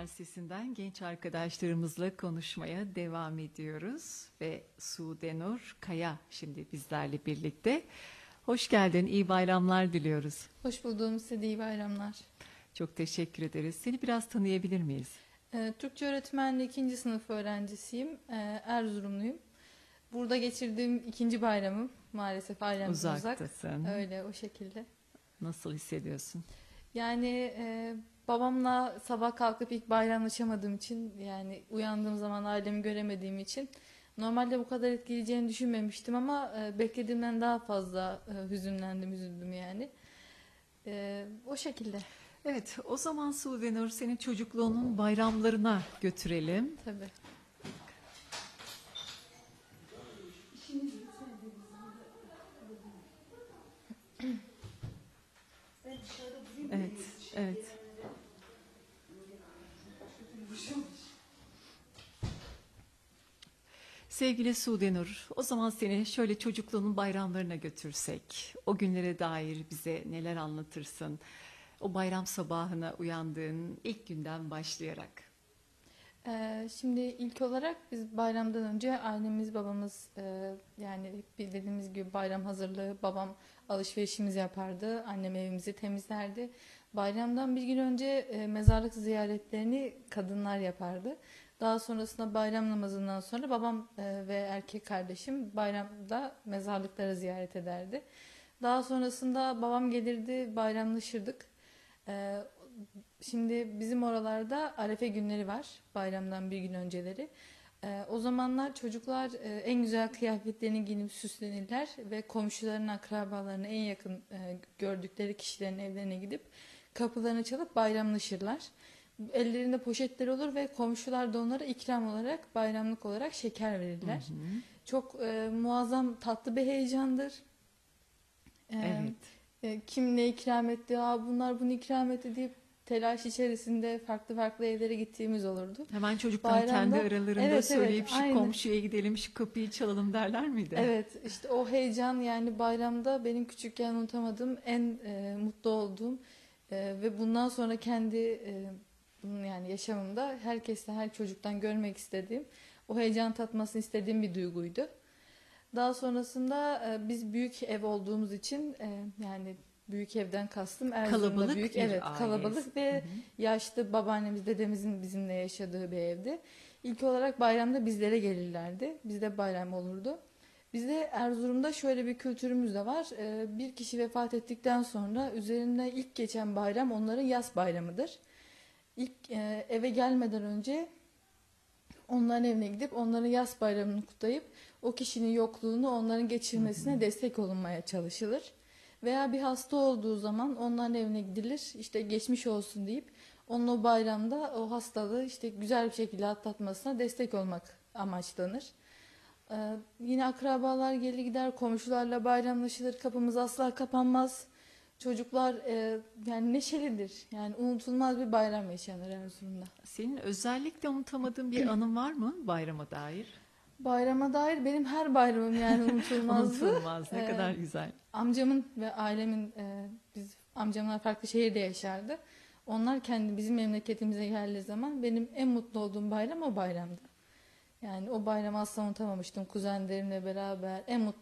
Üniversitesi'nden genç arkadaşlarımızla konuşmaya devam ediyoruz ve Sudenur Kaya şimdi bizlerle birlikte. Hoş geldin, iyi bayramlar diliyoruz. Hoş buldum. Size de iyi bayramlar. Çok teşekkür ederiz. Seni biraz tanıyabilir miyiz? Türkçe öğretmenliği 2. sınıf öğrencisiyim. Erzurumluyum. Burada geçirdiğim ikinci bayramım. Maalesef ailemden uzak. Uzaktasın. Öyle, o şekilde. Nasıl hissediyorsun? Yani babamla sabah kalkıp ilk bayramlaşamadığım için, yani uyandığım zaman ailemi göremediğim için normalde bu kadar etkileyeceğini düşünmemiştim ama beklediğimden daha fazla hüzünlendim, üzüldüm yani. O şekilde. Evet, o zaman Sudenur seni çocukluğunun bayramlarına götürelim. Tabii. Evet, evet. Sevgili Sudenur, o zaman seni şöyle çocukluğunun bayramlarına götürsek, o günlere dair bize neler anlatırsın? O bayram sabahına uyandığın ilk günden başlayarak. Şimdi ilk olarak biz bayramdan önce ailemiz, babamız, yani dediğimiz gibi bayram hazırlığı, babam alışverişimizi yapardı, annem evimizi temizlerdi. Bayramdan bir gün önce mezarlık ziyaretlerini kadınlar yapardı. Daha sonrasında bayram namazından sonra babam ve erkek kardeşim bayramda mezarlıkları ziyaret ederdi. Daha sonrasında babam gelirdi, bayramlaşırdık. Ee, Şimdi bizim oralarda Arefe günleri var, bayramdan bir gün önceleri. O zamanlar çocuklar en güzel kıyafetlerini giyinip süslenirler ve komşularının, akrabalarına, en yakın gördükleri kişilerin evlerine gidip kapılarını çalıp bayramlaşırlar. Ellerinde poşetler olur ve komşular da onlara ikram olarak, bayramlık olarak şeker Hı verirler. hı. Çok muazzam, tatlı bir heyecandır. E, Evet. Kim ne ikram etti, aa bunlar bunu ikram etti deyip telaş içerisinde farklı farklı evlere gittiğimiz olurdu. Hemen çocuklar kendi Bayramda aralarında evet evet söyleyip şu aynı. komşuya gidelim, şu kapıyı çalalım derler miydi? Evet işte o heyecan, yani bayramda benim küçükken unutamadığım en mutlu olduğum ve bundan sonra kendi yani yaşamımda herkesten, her çocuktan görmek istediğim, o heyecan tatmasını istediğim bir duyguydu. Daha sonrasında biz büyük ev olduğumuz için, yani büyük evden kastım Erzurum'da büyük, Kalabalık evet, bir aileyiz. kalabalık Hı ve hı. yaşlı, babaannemiz, dedemizin bizimle yaşadığı bir evdi. İlk olarak bayramda bizlere gelirlerdi. Bizde bayram olurdu. Bizde Erzurum'da şöyle bir kültürümüz de var. Bir kişi vefat ettikten sonra üzerinde ilk geçen bayram onların yas bayramıdır. İlk eve gelmeden önce onların evine gidip onların yas bayramını kutlayıp o kişinin yokluğunu onların Hı hı. geçirmesine destek olunmaya çalışılır. Veya bir hasta olduğu zaman onların evine gidilir, işte geçmiş olsun deyip onun o bayramda o hastalığı işte güzel bir şekilde atlatmasına destek olmak amaçlanır. Yine akrabalar gelir gider, komşularla bayramlaşılır, kapımız asla kapanmaz. Çocuklar yani neşelidir. Yani unutulmaz bir bayram yaşanır Erzurum'da. Senin özellikle unutamadığın bir anın var mı bayrama dair? Bayrama dair benim her bayramım yani unutulmazdı. Unutulmaz, ne Ee, kadar güzel. Amcamın ve ailemin, biz amcamlar farklı şehirde yaşardı. Onlar kendi bizim memleketimize geldiği zaman benim en mutlu olduğum bayram o bayramdı. Yani o bayramı asla unutamamıştım. Kuzenlerimle beraber en mutlu